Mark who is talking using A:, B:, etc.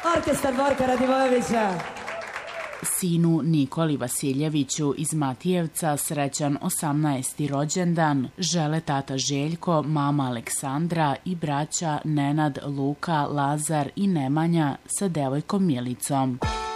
A: Orkestar Borka Radivojevića.
B: Sinu Nikoli Vasiljeviću iz Matijevca srećan 18. rođendan žele tata Željko, mama Aleksandra i braća Nenad, Luka, Lazar i Nemanja sa devojkom Milicom.